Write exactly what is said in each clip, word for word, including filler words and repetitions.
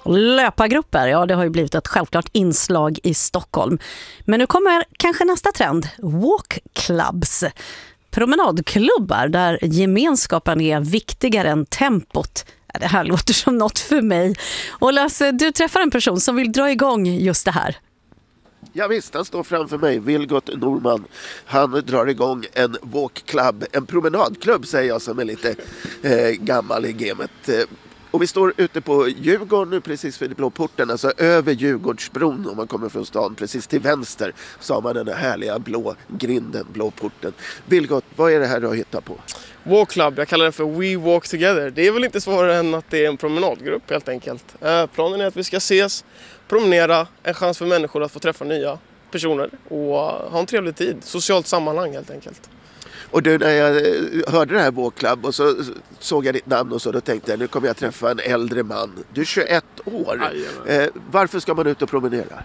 Löpargrupper, ja det har ju blivit ett självklart inslag i Stockholm. Men nu kommer kanske nästa trend, walkclubs. Promenadklubbar där gemenskapen är viktigare än tempot. Det här låter som något för mig. Och Lasse, du träffar en person som vill dra igång just det här. Ja visst, han står framför mig, Vilgot Norman. Han drar igång en walkclub, en promenadklubb säger jag som är lite eh, gammal i gamet. Och vi står ute på Djurgården nu precis vid Blå porten, alltså över Djurgårdsbron om man kommer från stan. Precis till vänster så har man den här härliga blå grinden, Blå porten. Vilgot, vad är det här du har hittat på? Walkclub, jag kallar den för We Walk Together. Det är väl inte svårare än att det är en promenadgrupp helt enkelt. Eh, planen är att vi ska ses, promenera, en chans för människor att få träffa nya personer och ha en trevlig tid. Socialt sammanhang helt enkelt. Och du, när jag hörde det här walkclub och så såg jag ditt namn och så, då tänkte jag nu kommer jag träffa en äldre man. Du är tjugoett år. Eh, varför ska man ut och promenera?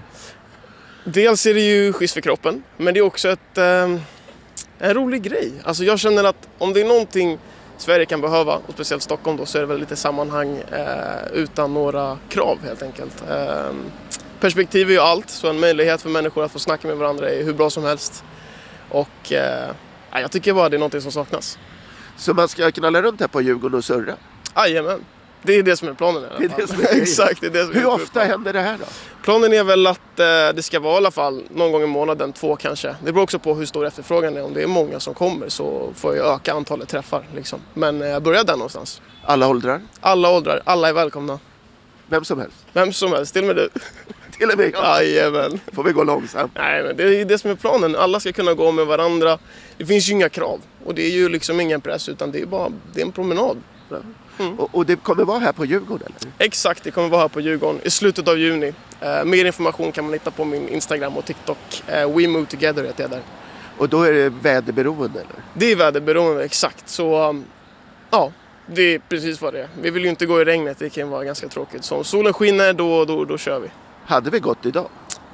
Dels är det ju schysst för kroppen, men det är också ett, eh, en rolig grej. Alltså jag känner att om det är någonting Sverige kan behöva, och speciellt Stockholm då, så är det väl lite sammanhang eh, utan några krav helt enkelt. Eh, perspektiv är ju allt, så en möjlighet för människor att få snacka med varandra är hur bra som helst. Och eh, jag tycker bara det är någonting som saknas. Så man ska knalla runt här på Djurgården och surra? Jajamän, det är det som är planen i alla fall. Det är det som är Exakt, det är det som är hur ofta händer det här då? Planen är väl att eh, det ska vara i alla fall någon gång i månaden, två kanske. Det beror också på hur stor efterfrågan är. Om det är många som kommer så får jag öka antalet träffar. Liksom. Men jag eh, börjar där någonstans. Alla åldrar? Alla åldrar, alla är välkomna. Vem som helst? Vem som helst, till och med du. Till och med jag? Jajamän. Får vi gå långsamt? Nej, men det är det som är planen. Alla ska kunna gå med varandra. Det finns ju inga krav. Och det är ju liksom ingen press, utan det är bara det är en promenad. Mm. Och, och det kommer vara här på Djurgården, eller? Exakt, det kommer vara här på Djurgården i slutet av juni. Eh, mer information kan man hitta på min Instagram och TikTok. Eh, We Move Together heter jag där. Och då är det väderberoende, eller? Det är väderberoende, exakt. Så um, ja, det är precis vad det är. Vi vill ju inte gå i regnet, det kan vara ganska tråkigt. Så om solen skiner, då, då, då kör vi. Hade vi gått idag?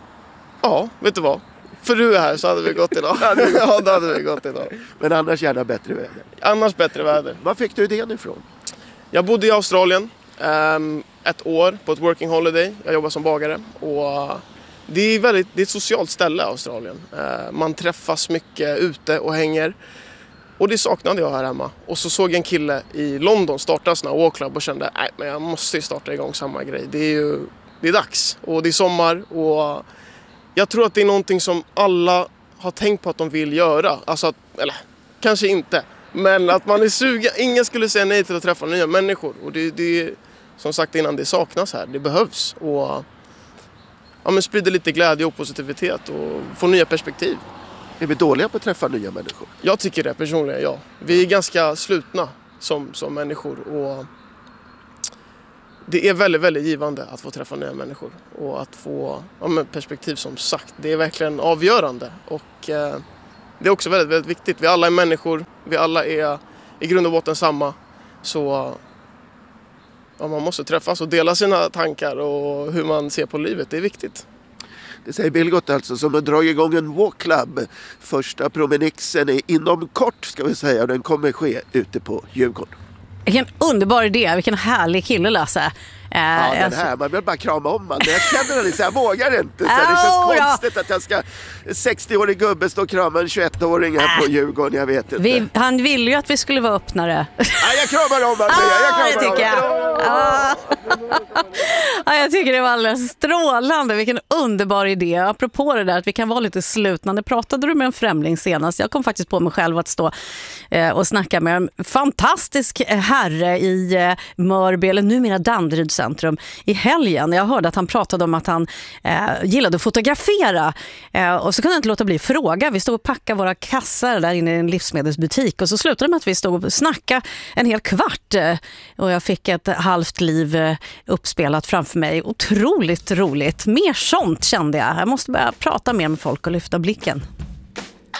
Ja, vet du vad? För du är här så hade vi gått idag. Ja, då hade vi gått idag. Men annars gärna bättre väder? Annars bättre väder. Var fick du idén ifrån? Jag bodde i Australien um, ett år på ett working holiday. Jag jobbar som bagare. Och det är, väldigt, det är ett socialt ställe, Australien. Uh, man träffas mycket ute och hänger. Och det saknade jag här hemma. Och så såg jag en kille i London starta en sån här walkclub och kände nej, men jag måste starta igång samma grej. Det är ju det är dags och det är sommar och jag tror att det är någonting som alla har tänkt på att de vill göra. Alltså att, eller kanske inte, men att man är sugen. Ingen skulle säga nej till att träffa nya människor och det, det som sagt innan det saknas här. Det behövs och ja, men sprider lite glädje och positivitet och få nya perspektiv. Är vi dåliga på att träffa nya människor? Jag tycker det personligen, ja. Vi är ganska slutna som, som människor och det är väldigt, väldigt givande att få träffa nya människor och att få ja, men perspektiv som sagt. Det är verkligen avgörande och eh, det är också väldigt, väldigt viktigt. Vi alla är människor, vi alla är i grund och botten samma. Så ja, man måste träffas och dela sina tankar och hur man ser på livet, det är viktigt. Det säger Vilgot alltså som har dragit igång en walkclub. Första promenixen är inom kort ska vi säga och den kommer ske ute på Djurgården. Vilken underbar idé, vilken härlig kille Lasse. Ja, den här, man vill bara krama om man. Men jag känner det så jag vågar inte. Så det känns Oh, konstigt ja. Att jag ska sextio-årig gubbe stå och krama en tjugoett-åring här på Djurgården, jag vet inte. Vi, han ville ju att vi skulle vara öppnare. Ja, jag kramar om man, ah, jag kramar det tycker jag. Ah. Ja, jag tycker det var alldeles strålande. Vilken underbar idé. Apropå det där att vi kan vara lite slutna. Pratade du med en främling senast? Jag kom faktiskt på mig själv att stå eh, och snacka med en fantastisk herre i eh, Mörby, eller numera Danderyd centrum i helgen. Jag hörde att han pratade om att han eh, gillade att fotografera eh, och så kunde jag inte låta bli fråga. Vi stod och packade våra kassar där inne i en livsmedelsbutik och så slutade det med att vi stod och snackade en hel kvart eh, och jag fick ett halvt liv eh, uppspelat framför mig. Otroligt roligt. Mer sånt kände jag. Jag måste börja prata mer med folk och lyfta blicken.